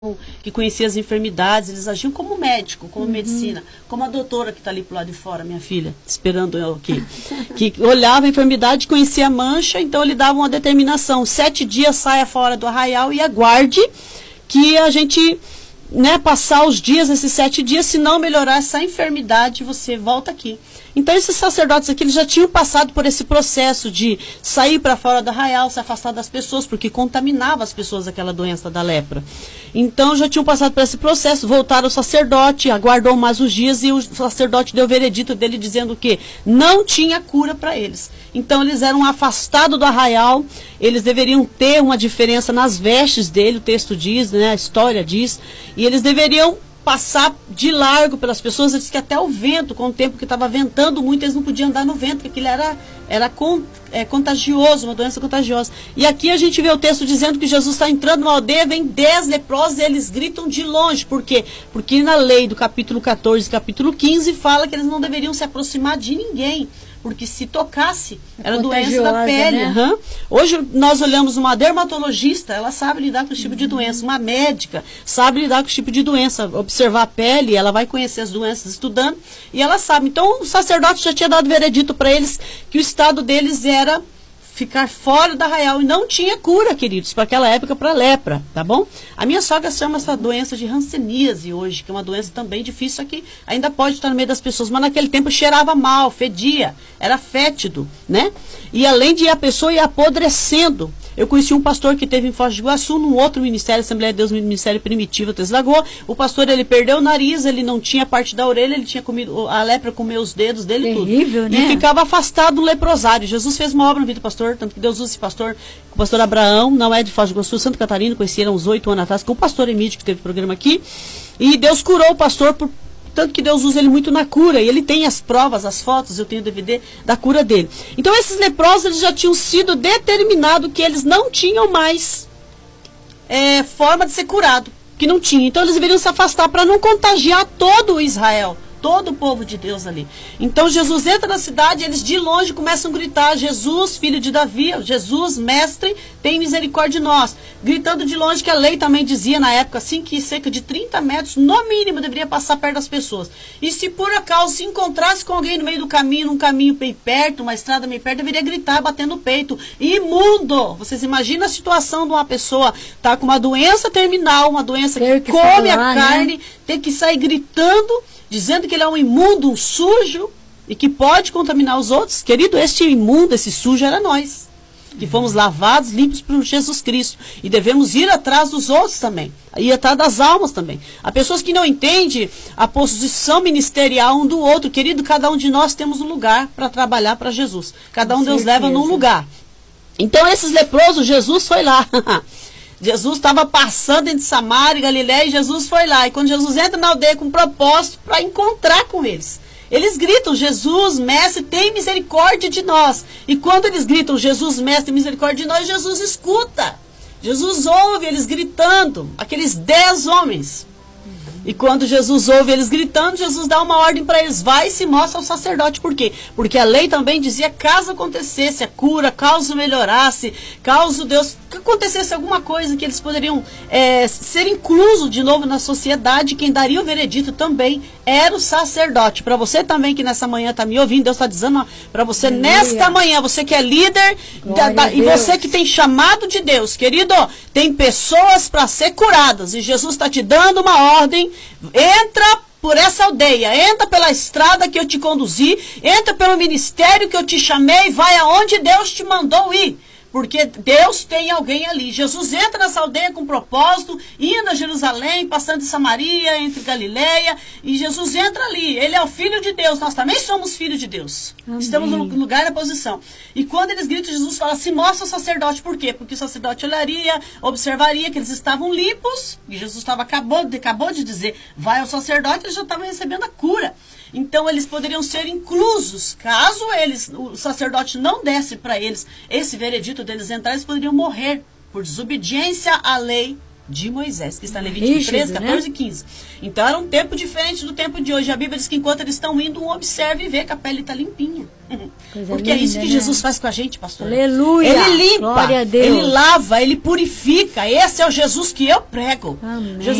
que conhecia as enfermidades, eles agiam como médico, como medicina, como a doutora que está ali pro lado de fora, minha filha, esperando eu aqui, que olhava a enfermidade, conhecia a mancha, então ele dava uma determinação, 7 dias saia fora do arraial e aguarde que a gente, passar os dias, esses 7 dias, se não melhorar essa enfermidade, você volta aqui. Então esses sacerdotes aqui, eles já tinham passado por esse processo de sair para fora do arraial, se afastar das pessoas, porque contaminava as pessoas aquela doença da lepra. Então já tinham passado por esse processo, voltaram ao sacerdote, aguardou mais os dias e o sacerdote deu o veredito dele dizendo que não tinha cura para eles. Então eles eram afastados do arraial, eles deveriam ter uma diferença nas vestes dele, o texto diz, a história diz, e eles deveriam passar de largo pelas pessoas. Ele disse que até o vento, com o tempo que estava ventando muito, eles não podiam andar no vento, porque aquilo era contagioso, uma doença contagiosa. E aqui a gente vê o texto dizendo que Jesus está entrando numa aldeia, vem 10 leprosos e eles gritam de longe. Por quê? Porque na lei do capítulo 14 e capítulo 15 fala que eles não deveriam se aproximar de ninguém, porque se tocasse, era doença da pele. Né? Hoje nós olhamos uma dermatologista, ela sabe lidar com esse tipo de doença. Uma médica sabe lidar com esse tipo de doença. Observar a pele, ela vai conhecer as doenças estudando, e ela sabe. Então o sacerdote já tinha dado veredito para eles que o estado deles era ficar fora do arraial, e não tinha cura, queridos, para aquela época, para lepra, tá bom? A minha sogra chama essa doença de hanseníase hoje, que é uma doença também difícil aqui, ainda pode estar no meio das pessoas, mas naquele tempo cheirava mal, fedia, era fétido, né? E além de a pessoa ir apodrecendo. Eu conheci um pastor que teve em Foz do Iguaçu, num outro ministério, Assembleia de Deus, Ministério Primitivo, Três Lagoas. O pastor, ele perdeu o nariz, ele não tinha parte da orelha, ele tinha comido, a lepra comeu os dedos dele. Terrível, tudo. Né? E ficava afastado do leprosário. Jesus fez uma obra na vida do pastor, tanto que Deus usa esse pastor, o pastor Abraão, não é de Foz do Iguaçu, Santa Catarina, conheci ele há uns 8 anos atrás, com o pastor Emílio, que teve programa aqui. E Deus curou o pastor tanto que Deus usa ele muito na cura, e ele tem as provas, as fotos, eu tenho o DVD da cura dele. Então esses leprosos, eles já tinham sido determinados que eles não tinham mais forma de ser curado, que não tinha. Então eles deveriam se afastar para não contagiar todo o Israel, todo o povo de Deus ali. Então Jesus entra na cidade, eles de longe começam a gritar: Jesus, filho de Davi, Jesus, mestre, tem misericórdia de nós. Gritando de longe, que a lei também dizia na época assim, que cerca de 30 metros, no mínimo, deveria passar perto das pessoas. E se por acaso se encontrasse com alguém no meio do caminho, num caminho bem perto, uma estrada bem perto, deveria gritar, batendo o peito: imundo! Vocês imaginam a situação de uma pessoa tá com uma doença terminal, uma doença que come a carne, ter que sair gritando, dizendo que ele é um imundo, um sujo, e que pode contaminar os outros. Querido, este imundo, esse sujo era nós, que fomos lavados, limpos por Jesus Cristo. E devemos ir atrás dos outros também, ir atrás das almas também. Há pessoas que não entendem a posição ministerial um do outro. Querido, cada um de nós temos um lugar para trabalhar para Jesus. Cada um Deus leva num lugar. Então esses leprosos, Jesus foi lá. Jesus estava passando entre Samaria e Galiléia, e Jesus foi lá. E quando Jesus entra na aldeia com propósito para encontrar com eles, eles gritam: Jesus, mestre, tem misericórdia de nós. E quando eles gritam: Jesus, mestre, tem misericórdia de nós, Jesus escuta. Jesus ouve eles gritando, aqueles 10 homens. E quando Jesus ouve eles gritando, Jesus dá uma ordem para eles: vai e se mostra ao sacerdote. Por quê? Porque a lei também dizia, caso acontecesse a cura, caso melhorasse, caso Deus acontecesse alguma coisa, que eles poderiam ser inclusos de novo na sociedade, quem daria o veredito também era o sacerdote. Para você também que nessa manhã está me ouvindo, Deus está dizendo para você, nesta manhã, você que é líder e você que tem chamado de Deus, querido, tem pessoas para ser curadas, e Jesus está te dando uma ordem: entra por essa aldeia, entra pela estrada que eu te conduzi, entra pelo ministério que eu te chamei, vai aonde Deus te mandou ir. Porque Deus tem alguém ali. Jesus entra nessa aldeia com propósito, indo a Jerusalém, passando em Samaria, entre Galiléia, e Jesus entra ali. Ele é o Filho de Deus, nós também somos filhos de Deus. Amém. Estamos no lugar da posição. E quando eles gritam, Jesus fala: se mostra o sacerdote. Por quê? Porque o sacerdote olharia, observaria que eles estavam limpos, e Jesus acabou de dizer: vai ao sacerdote, eles já estavam recebendo a cura. Então eles poderiam ser inclusos. Caso o sacerdote não desse para eles esse veredito deles entrar, eles poderiam morrer por desobediência à lei de Moisés, que está em Levítico 13, 14 e 15. Então era um tempo diferente do tempo de hoje. A Bíblia diz que enquanto eles estão indo, um observa e vê que a pele está limpinha. Porque é isso que Jesus faz com a gente, pastor. Aleluia! Ele limpa, glória a Deus. ele lava, ele purifica. Esse é o Jesus que eu prego. Amém. Jesus